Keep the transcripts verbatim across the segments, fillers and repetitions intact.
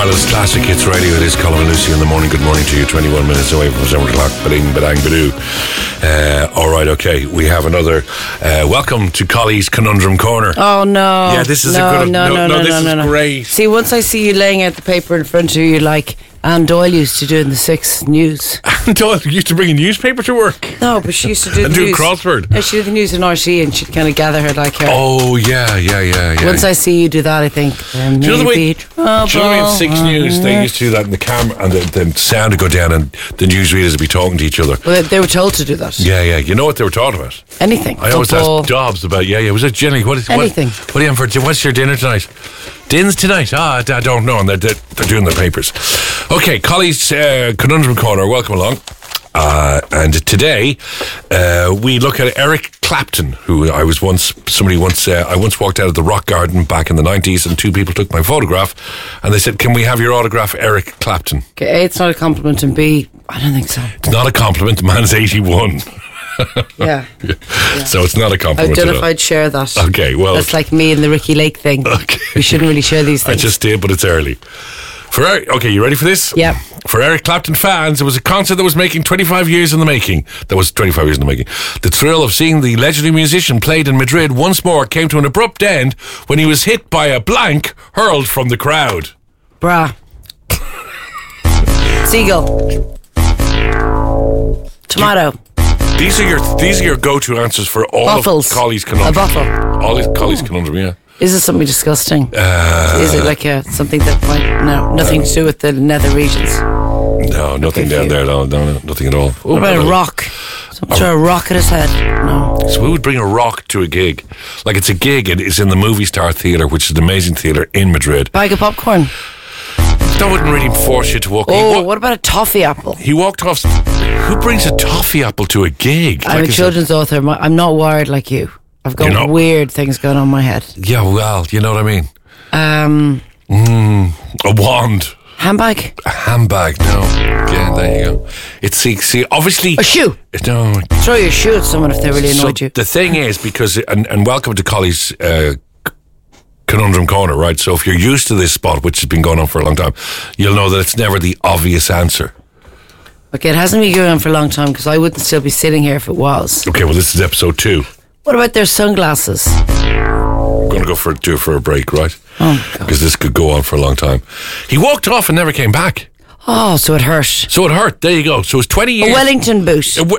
Ireland's Classic Hits Radio. It is Colin and Lucy in the morning. Good morning to you. twenty-one minutes away from seven o'clock. Ba-ding, ba-dang, ba-doo. Uh, all right, okay. We have another. Uh, welcome to Collie's Conundrum Corner. Oh, no. Yeah, this is no, a good. No, no, no, no, this no, no, is no. great. See, once I see you laying out the paper in front of you, like Anne Doyle used to do in the Six News. Anne Doyle used to bring a newspaper to work. No, but she used to do and the do news. a crossword. Yeah, she did the news in R T, and she'd kind of gather her like her. Oh, yeah, yeah, yeah, yeah. Once I see you do that, I think there Do you know the may way? be Do you know the way in Six News they used to do that in the camera, and the, the sound would go down, and the newsreaders would be talking to each other. Well, they, they were told to do that. Yeah, yeah. You know what they were taught about? Anything. I always Football. ask Dobbs about. Yeah, yeah. Was it Jenny? What is Anything. What, what are you having for? What's your dinner tonight? Din's tonight. Ah, I don't know. And they're, they're, they're doing their papers. Okay, Collie's uh, Conundrum Corner. Welcome along. Uh, and today uh, we look at Eric Clapton, who I was once somebody once uh, I once walked out of the Rock Garden back in the nineties, and two people took my photograph, and they said, "Can we have your autograph, Eric Clapton?" Okay, A, it's not a compliment, and B, I don't think so. It's not a compliment. The man's eighty-one. Yeah. yeah. So it's not a compliment. I don't know at if all. I'd share that. Okay, well, that's like me and the Ricky Lake thing. Okay. We shouldn't really share these things. I just did, but it's early. For Eric, okay, you ready for this? Yeah. For Eric Clapton fans, it was a concert that was making twenty-five years in the making. That was twenty-five years in the making. The thrill of seeing the legendary musician played in Madrid once more came to an abrupt end when he was hit by a blank hurled from the crowd. Bra. Seagull. Tomato. These are your these are your go-to answers for all Bottles. of Collie's Conundrum. A bottle. All his Collie's Conundrum, yeah. Is it something disgusting? Uh, Is it like a, something that might, no, nothing to do with the nether regions? No, nothing Okay, down phew. there at all. No, no, nothing at all. What about a rock? Someone throw a rock at his head? No. So who would bring a rock to a gig? Like it's a gig, it is in the Movie Star Theatre, which is an amazing theatre in Madrid. Bag of popcorn. That wouldn't really force you to walk. Oh, he, wa- what about a toffee apple? he walked off. Who brings a toffee apple to a gig? I'm Like, a is children's author. My- I'm not wired like you. I've got You're not- weird things going on in my head. it- yeah, well, you know what I mean. Um, A wand, handbag. a handbag. No, yeah, there you go. It's see, see obviously. A shoe. No. Throw your shoe at someone if they really So annoyed you. the thing is, because and, and welcome to Collie's uh, Conundrum Corner, right? So if you're used to this spot, which has been going on for a long time, you'll know that it's never the obvious answer. Okay, it hasn't been going on for a long time because I wouldn't still be sitting here if it was. Okay, well, this is episode two. What about their sunglasses? We're going to go for do it for a break, right? Oh, God. Because this could go on for a long time. He walked off and never came back. Oh, so it hurt. So it hurt. There you go. So it's twenty A years. Wellington boot. Uh,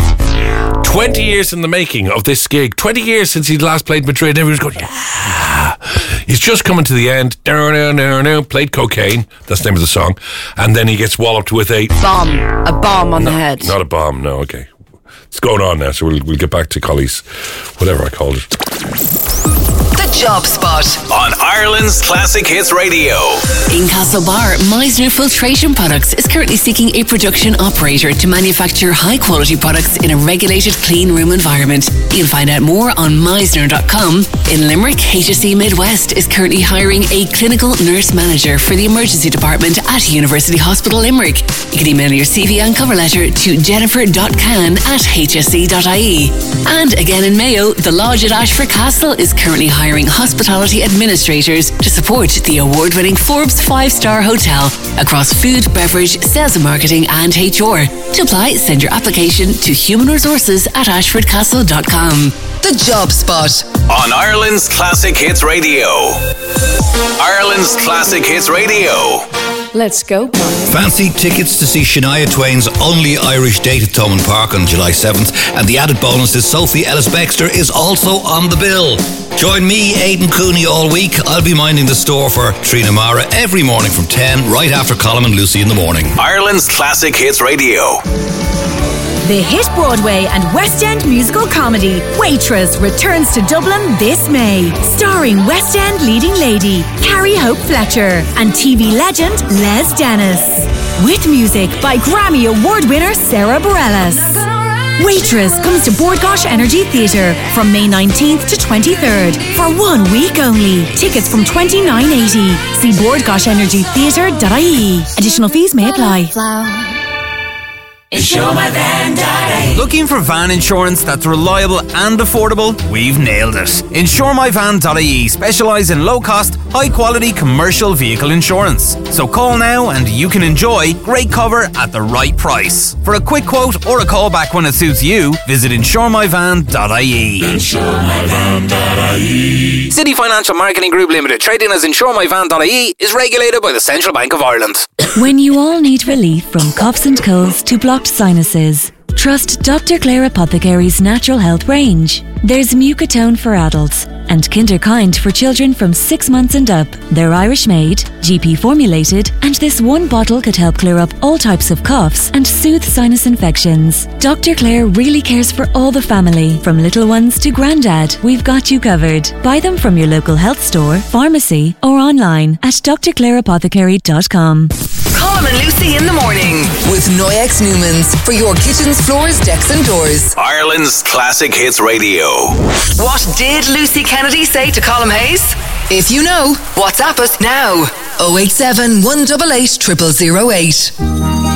w- twenty years in the making of this gig. twenty years since he last played Madrid. Everyone's going, yeah. He's just coming to the end. No, no, no, no. Played Cocaine. That's the name of the song. And then he gets walloped with a... Bomb. A bomb on the head. Not a bomb, no, okay. It's going on now, so we'll, we'll get back to Collie's, whatever I called it. The Job Spot on Ireland's Classic Hits Radio. in Castlebar. Meisner Filtration Products is currently seeking a production operator to manufacture high quality products in a regulated clean room environment. You'll find out more on meisner dot com. In Limerick, H S E Midwest is currently hiring a clinical nurse manager for the emergency department at University Hospital Limerick. You can email your C V and cover letter to jennifer dot can at h s e dot i e. And again in Mayo, the Lodge at Ashford Castle is currently hiring hospitality administrators to support the award-winning Forbes five-star hotel across food, beverage, sales and marketing and H R. To apply, send your application to human resources at ashford castle dot com. The Job Spot on Ireland's Classic Hits Radio. Ireland's Classic Hits Radio. Let's go. Fancy tickets to see Shania Twain's Only Irish Date at Thomond Park on July seventh, and the added bonus is Sophie Ellis-Bextor is also on the bill. Join me, Aidan Cooney, all week. I'll be minding the store for Trina Mara every morning from ten, right after Colin and Lucy in the morning. Ireland's Classic Hits Radio. The hit Broadway and West End musical comedy Waitress returns to Dublin this May, starring West End leading lady Carrie Hope Fletcher and T V legend Les Dennis, with music by Grammy Award winner Sarah Bareilles. Waitress comes to Bord Gáis Energy Theatre from May nineteenth to twenty-third for one week only. Tickets from twenty-nine eighty. See bord gáis energy theatre dot I E. Additional fees may apply. insure my van dot I E. Looking for van insurance that's reliable and affordable? We've nailed it. insure my van dot I E specialise in low-cost, high-quality commercial vehicle insurance. So call now and you can enjoy great cover at the right price. For a quick quote or a call back when it suits you, visit insure my van dot I E. insure my van dot I E. City Financial Marketing Group Limited, trading as insure my van dot I E, is regulated by the Central Bank of Ireland. When you all need relief from coughs and colds to blocked sinuses, trust Doctor Clare Apothecary's natural health range. There's Mucotone for adults and Kinderkind for children from six months and up. They're Irish made, G P formulated, and this one bottle could help clear up all types of coughs and soothe sinus infections. Doctor Clare really cares for all the family, from little ones to granddad. We've got you covered. Buy them from your local health store, pharmacy, or online at d r clare apothecary dot com. Colm and Lucy in the morning with Noyex Newmans for your kitchens, floors, decks and doors. Ireland's Classic Hits Radio. What did Lucy Kennedy say to Colm Hayes? If you know, WhatsApp us now. oh eight seven, one eight eight, zero zero zero eight.